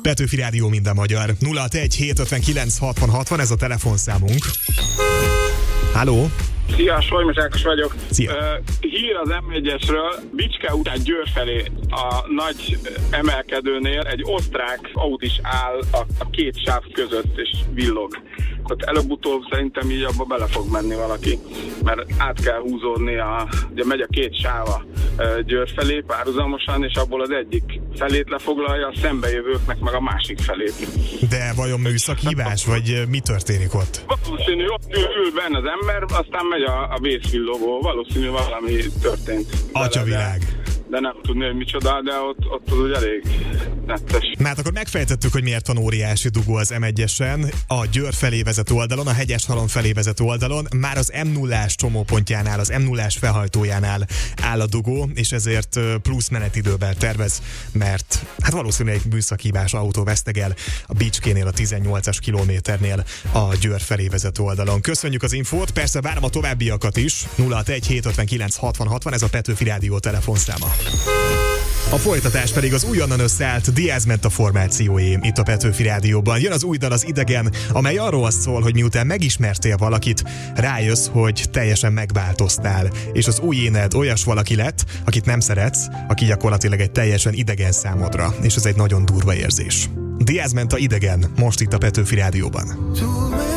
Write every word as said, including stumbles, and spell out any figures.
Petőfi Rádió, minden magyar. nulla hatvanegy hétszázötvenkilenc hatvan hatvan, ez a telefonszámunk. Halló? Szia, Solymos Ákos vagyok. Szia. Uh, hír az em egyesről, Bicske után Győr felé a nagy emelkedőnél egy osztrák Audis áll a, a két sáv között és villog. Tehát előbb-utóbb szerintem így abba bele fog menni valaki, mert át kell húzódni, a, ugye megy a két sáva uh, Győr felé párhuzamosan, és abból az egyik felét lefoglalja, a szembejövőknek meg a másik felét. De vajon műszaki hibás, vagy mi történik ott? Valószínű, ott ül, ül benne az ember, aztán megy a, a vészvillogó, valószínű valami történt. Atyavilág. De, de nem tudni, hogy micsoda, de ott, ott az úgy elég nettes. Na hát akkor megfejtettük, hogy miért van óriási dugó az em egyesen, a Győr felé vezető oldalon, a Hegyeshalom felé vezető oldalon, már az em nullás csomópontjánál, az em nullás felhajtójánál áll a dugó, és ezért plusz menetidővel tervez, mert hát valószínűleg egy műszakhibás autó vesztegel a Bicskénél, a tizennyolcas kilométernél a Győr felé vezető oldalon. Köszönjük az infót, persze várom a továbbiakat is. nulla hatvanegy hétszázötvenkilenc hatvan hatvan, ez a Petőfi Rádió telefonszáma. A folytatás pedig az újonnan összeállt Diaz Menta formációé itt a Petőfi Rádióban. Jön az új dal, az Idegen, amely arról szól, hogy miután megismertél valakit, rájössz, hogy teljesen megváltoztál, és az új éned olyas valaki lett, akit nem szeretsz, aki gyakorlatilag egy teljesen idegen számodra, és ez egy nagyon durva érzés. Diaz Menta, Idegen, most itt a Petőfi Rádióban.